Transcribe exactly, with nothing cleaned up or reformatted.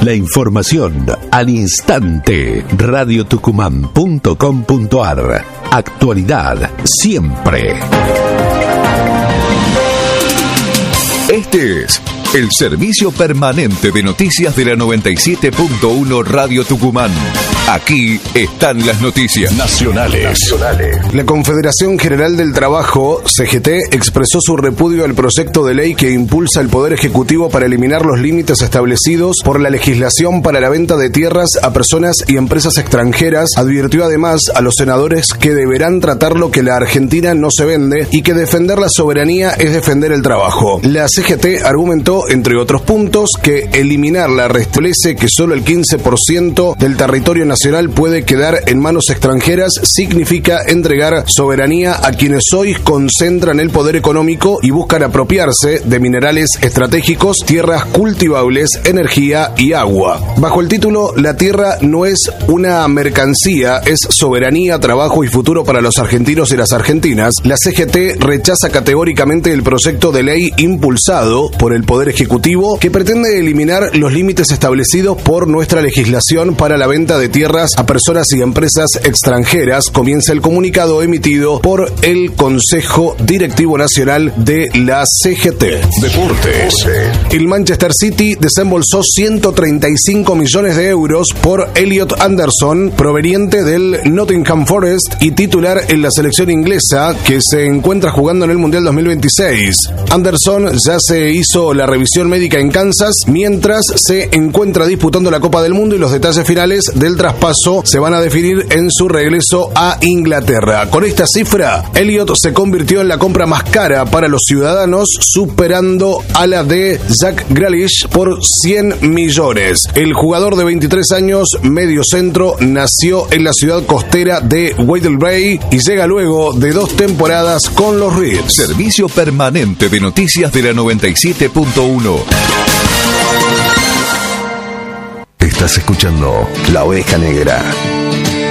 La información al instante. radio tucumán punto com punto ar. Actualidad siempre. Este es el servicio permanente de noticias de la noventa y siete punto uno Radio Tucumán. Aquí están las noticias nacionales. nacionales. La Confederación General del Trabajo, C G T, expresó su repudio al proyecto de ley que impulsa el Poder Ejecutivo para eliminar los límites establecidos por la legislación para la venta de tierras a personas y empresas extranjeras. Advirtió además a los senadores que deberán tratar lo que la Argentina no se vende y que defender la soberanía es defender el trabajo. La C G T argumentó, entre otros puntos, que eliminarla restablece que solo el quince por ciento del territorio nacional puede quedar en manos extranjeras, significa entregar soberanía a quienes hoy concentran el poder económico y buscan apropiarse de minerales estratégicos, tierras cultivables, energía y agua. Bajo el título "La tierra no es una mercancía, es soberanía, trabajo y futuro para los argentinos y las argentinas", la C G T rechaza categóricamente el proyecto de ley impulsado por el Poder Ejecutivo que pretende eliminar los límites establecidos por nuestra legislación para la venta de tierras a personas y empresas extranjeras, comienza el comunicado emitido por el Consejo Directivo Nacional de la C G T. Deportes. El Manchester City desembolsó ciento treinta y cinco millones de euros por Elliot Anderson, proveniente del Nottingham Forest y titular en la selección inglesa que se encuentra jugando en el Mundial dos mil veintiséis. Anderson ya se hizo la revisión médica en Kansas mientras se encuentra disputando la Copa del Mundo y los detalles finales del traspaso se van a definir en su regreso a Inglaterra. Con esta cifra, Elliot se convirtió en la compra más cara para los ciudadanos, superando a la de Jack Grealish por cien millones. El jugador de veintitrés años, medio centro, nació en la ciudad costera de Wheatle Bay y llega luego de dos temporadas con los Reds. Servicio permanente de noticias de la noventa y siete punto uno. Estás escuchando La Oveja Negra.